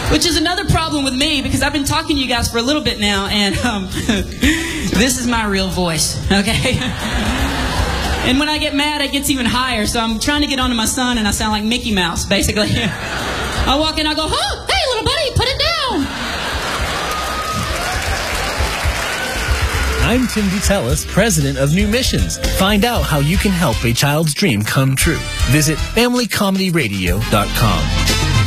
Which is another problem with me, because I've been talking to you guys for a little bit now, and this is my real voice, okay? And when I get mad, it gets even higher, so I'm trying to get onto my son, and I sound like Mickey Mouse, basically. I walk in, I go, oh, hey, little buddy, put it down. I'm Tim Butelis, president of New Missions. Find out how you can help a child's dream come true. Visit FamilyComedyRadio.com.